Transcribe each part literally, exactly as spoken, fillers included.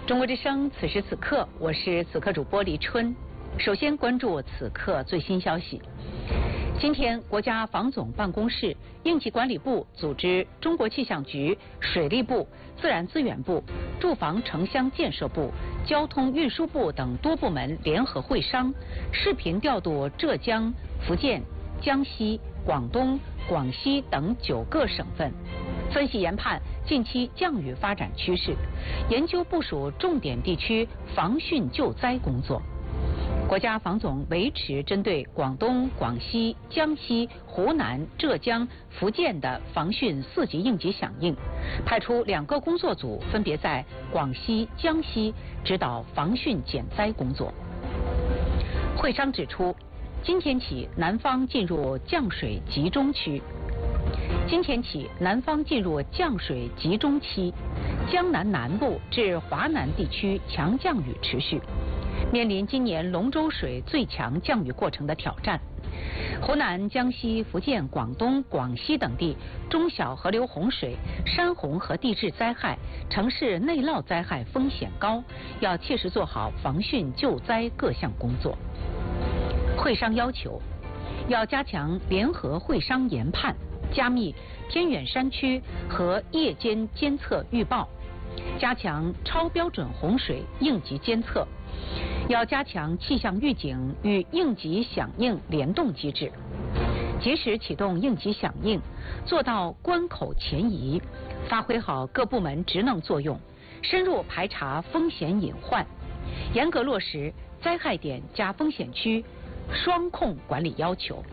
中国之声，此时此刻，我是此刻主播李春。首先关注此刻最新消息。今天，国家防总办公室、应急管理部组织中国气象局、水利部、自然资源部、住房城乡建设部、交通运输部等多部门联合会商，视频调度浙江、福建、江西、广东、广西等九个省份，分析研判近期降雨发展趋势，研究部署重点地区防汛救灾工作。国家防总维持针对广东、广西、江西、湖南、浙江、福建的防汛四级应急响应，派出两个工作组，分别在广西、江西指导防汛减灾工作。会商指出，今天起南方进入降水集中区。今天起，南方进入降水集中期，江南南部至华南地区强降雨持续，面临今年龙舟水最强降雨过程的挑战。湖南、江西、福建、广东、广西等地中小河流洪水、山洪和地质灾害、城市内涝灾害风险高，要切实做好防汛救灾各项工作。会商要求，要加强联合会商研判，加密偏远山区和夜间监测预报，加强超标准洪水应急监测，要加强气象预警与应急响应联动机制，及时启动应急响应，做到关口前移，发挥好各部门职能作用，深入排查风险隐患，严格落实灾害点加风险区双控管理要求。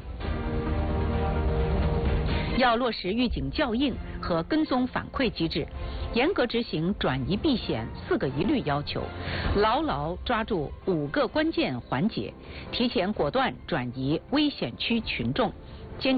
要落实预警校应和跟踪反馈机制，严格执行转移避险四个一律要求，牢牢抓住五个关键环节，提前果断转移危险区群众，